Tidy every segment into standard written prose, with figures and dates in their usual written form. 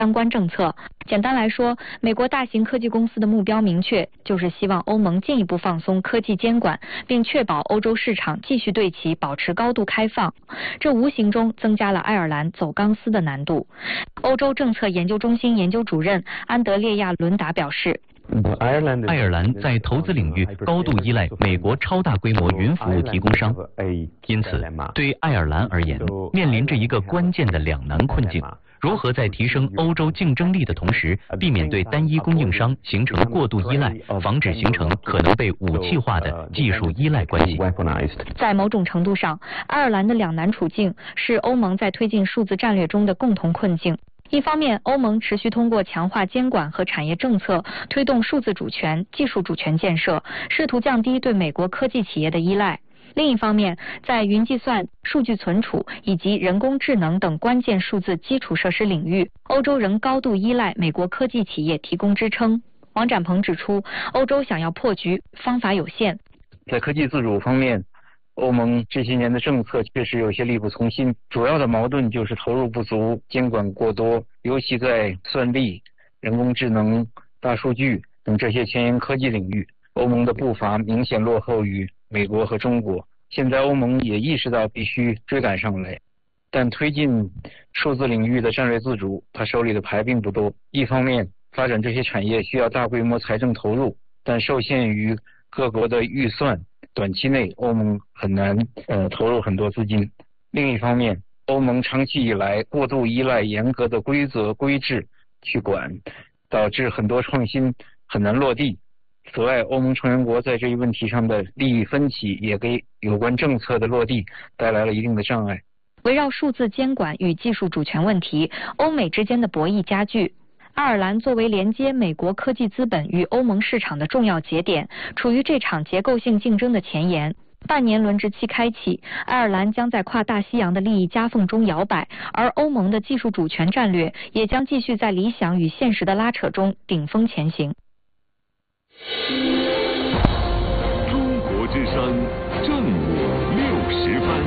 相关政策。简单来说，美国大型科技公司的目标明确，就是希望欧盟进一步放松科技监管，并确保欧洲市场继续对其保持高度开放。这无形中增加了爱尔兰走钢丝的难度。欧洲政策研究中心研究主任安德烈亚·伦达表示， 爱尔兰在投资领域高度依赖美国超大规模云服务提供商，因此对爱尔兰而言，面临着一个关键的两难困境：如何在提升欧洲竞争力的同时，避免对单一供应商形成过度依赖，防止形成可能被武器化的技术依赖关系。 在某种程度上，爱尔兰的两难处境是欧盟在推进数字战略中的共同困境。一方面，欧盟持续通过强化监管和产业政策，推动数字主权、技术主权建设，试图降低对美国科技企业的依赖。另一方面，在云计算、数据存储以及人工智能等关键数字基础设施领域，欧洲仍高度依赖美国科技企业提供支撑。王展鹏指出，欧洲想要破局，方法有限。 在科技自主方面，欧盟这些年的政策确实有些力不从心，主要的矛盾就是投入不足、监管过多，尤其在算力、人工智能、大数据等这些前沿科技领域，欧盟的步伐明显落后于美国和中国。现在欧盟也意识到必须追赶上来，但推进数字领域的战略自主，他手里的牌并不多。一方面，发展这些产业需要大规模财政投入，但受限于各国的预算，短期内欧盟很难投入很多资金。另一方面，欧盟长期以来过度依赖严格的规则规制去管，导致很多创新很难落地。此外，欧盟成员国在这一问题上的利益分歧也给有关政策的落地带来了一定的障碍。 围绕数字监管与技术主权问题，欧美之间的博弈加剧。爱尔兰作为连接美国科技资本与欧盟市场的重要节点，处于这场结构性竞争的前沿。半年轮值期开启，爱尔兰将在跨大西洋的利益夹缝中摇摆，而欧盟的技术主权战略也将继续在理想与现实的拉扯中顶峰前行。 中国之声正午60分。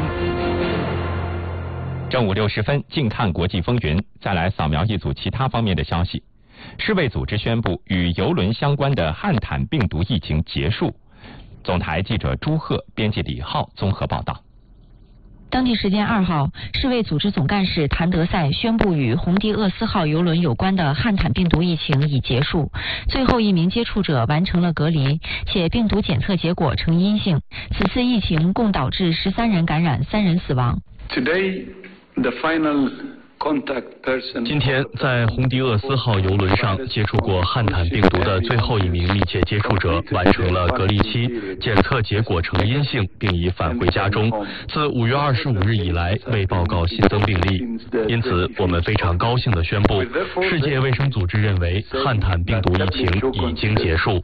正午60分，近看国际风云。再来扫描一组其他方面的消息。世卫组织宣布，与邮轮相关的汉坦病毒疫情结束。总台记者朱鹤，编辑李浩综合报道。 当地时间2号，世卫组织总干事谭德赛宣布，与红迪厄斯号邮轮有关的汉坦病毒疫情已结束，最后一名接触者完成了隔离，且病毒检测结果呈阴性。此次疫情共导致13人感染，3人死亡。 今天，在红迪厄斯号邮轮上接触过汉坦病毒的最后一名密切接触者完成了隔离期，检测结果呈阴性，并已返回家中。自5月25日以来未报告新增病例，因此我们非常高兴地宣布，世界卫生组织认为汉坦病毒疫情已经结束。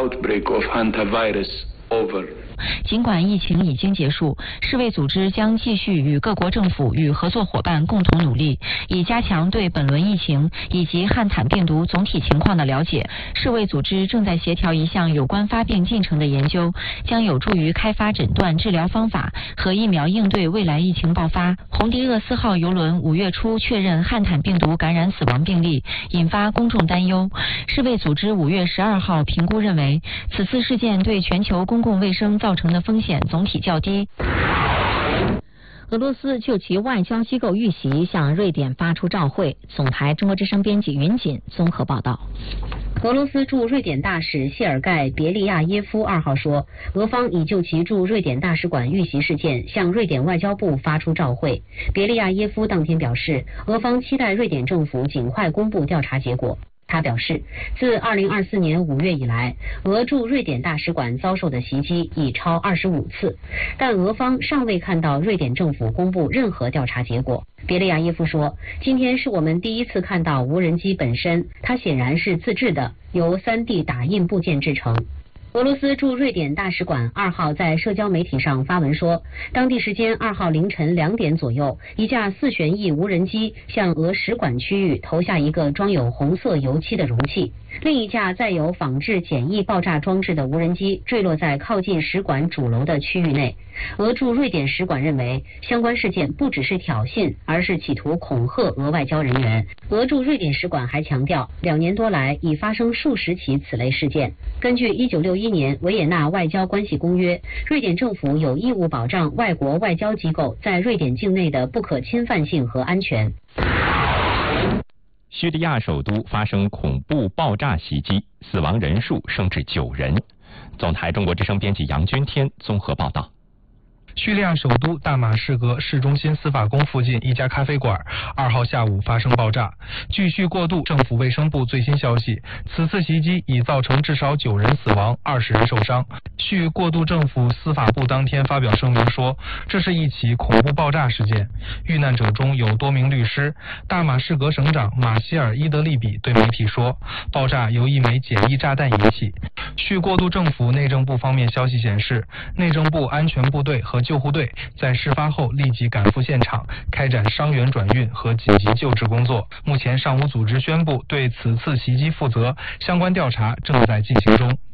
尽管疫情已经结束，世卫组织将继续与各国政府与合作伙伴共同努力，以加强对本轮疫情以及汉坦病毒总体情况的了解。世卫组织正在协调一项有关发病进程的研究，将有助于开发诊断、治疗方法和疫苗，应对未来疫情爆发。红迪厄斯号邮轮5月初确认汉坦病毒感染死亡病例，引发公众担忧。世卫组织5月12号评估认为，此次事件对全球公共卫生造成的风险总体较低。 俄罗斯就其外交机构遇袭向瑞典发出照会。总台中国之声编辑云锦综合报道。俄罗斯驻瑞典大使谢尔盖·别利亚耶夫2号说，俄方已就其驻瑞典大使馆遇袭事件向瑞典外交部发出照会。别利亚耶夫当天表示，俄方期待瑞典政府尽快公布调查结果。他表示，自2024年5月以来，俄驻瑞典大使馆遭受的袭击已超25次，但俄方尚未看到瑞典政府公布任何调查结果。别利亚耶夫说，今天是我们第一次看到无人机本身，它显然是自制的，由3D 打印部件制成。俄罗斯驻瑞典大使馆2号在社交媒体上发文说，当地时间2号凌晨2点左右，一架4旋翼无人机向俄使馆区域投下一个装有红色油漆的容器。 另一架载有仿制简易爆炸装置的无人机坠落在靠近使馆主楼的区域内。俄驻瑞典使馆认为，相关事件不只是挑衅，而是企图恐吓俄外交人员。俄驻瑞典使馆还强调，2年多来已发生数十起此类事件。根据1961年维也纳外交关系公约，瑞典政府有义务保障外国外交机构在瑞典境内的不可侵犯性和安全。 叙利亚首都发生恐怖爆炸袭击，死亡人数升至9人。总台中国之声编辑杨君天综合报道。 叙利亚首都大马士革市中心司法宫附近一家咖啡馆2号下午发生爆炸。据叙过渡政府卫生部最新消息，此次袭击已造成至少9人死亡，20人受伤。叙过渡政府司法部当天发表声明说，这是一起恐怖爆炸事件，遇难者中有多名律师。大马士革省长马希尔伊德利比对媒体说，爆炸由一枚简易炸弹引起。叙过渡政府内政部方面消息显示，内政部安全部队和救护队在事发后立即赶赴现场，开展伤员转运和紧急救治工作。目前尚无组织宣布对此次袭击负责，相关调查正在进行中。